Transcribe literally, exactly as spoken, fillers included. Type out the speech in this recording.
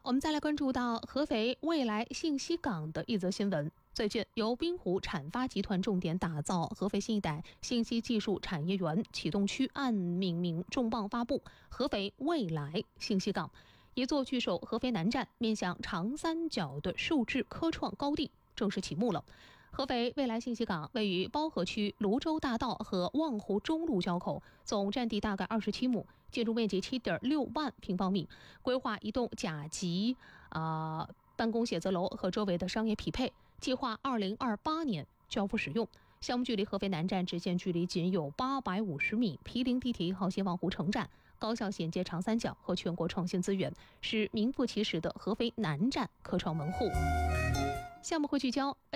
我们再来关注到合肥未来信息港的一则新闻。最近，由滨湖产发集团重点打造合肥新一代信息技术产业园启动区案命名重磅发布，合肥未来信息港，一座据守合肥南站、面向长三角的数字科创高地正式启幕了。合肥未来信息港位于包河区泸州大道和望湖中路交口，总占地大概二十七亩，建筑面积 七点六万平方米，规划一栋甲级啊、呃、办公写字楼和周围的商业匹配，计划二零二八年交付使用。项目距离合肥南站直线距离仅有八百五十米，毗邻地铁一号线望湖城站，高效衔接长三角和全国创新资源，是名副其实的合肥南站科创门户。项目会聚焦